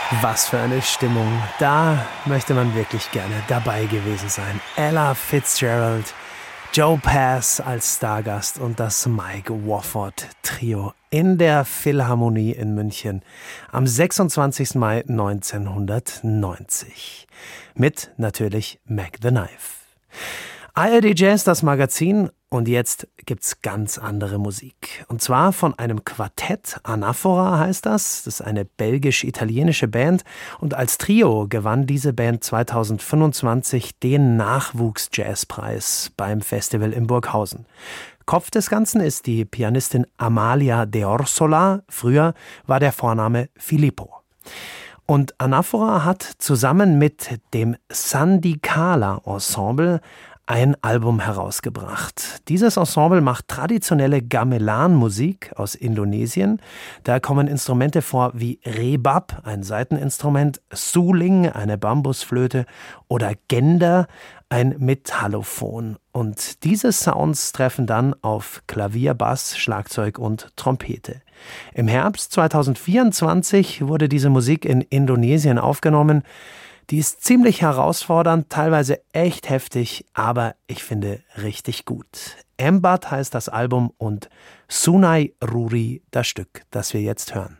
Was für eine Stimmung. Da möchte man wirklich gerne dabei gewesen sein. Ella Fitzgerald, Joe Pass als Stargast und das Mike Wofford Trio in der Philharmonie in München am 26. Mai 1990. Mit natürlich Mac the Knife. ARD Jazz, das Magazin, und jetzt gibt's ganz andere Musik. Und zwar von einem Quartett, Anaphora heißt das. Das ist eine belgisch-italienische Band. Und als Trio gewann diese Band 2025 den Nachwuchs-Jazzpreis beim Festival in Burghausen. Kopf des Ganzen ist die Pianistin Amalia D'Orsola. Früher war der Vorname Filippo. Und Anaphora hat zusammen mit dem Sandikala Ensemble ein Album herausgebracht. Dieses Ensemble macht traditionelle Gamelan-Musik aus Indonesien. Da kommen Instrumente vor wie Rebab, ein Saiteninstrument, Suling, eine Bambusflöte oder Gender, ein Metallophon. Und diese Sounds treffen dann auf Klavier, Bass, Schlagzeug und Trompete. Im Herbst 2024 wurde diese Musik in Indonesien aufgenommen. Die ist ziemlich herausfordernd, teilweise echt heftig, aber ich finde richtig gut. Embat heißt das Album und Sunai Ruri das Stück, das wir jetzt hören.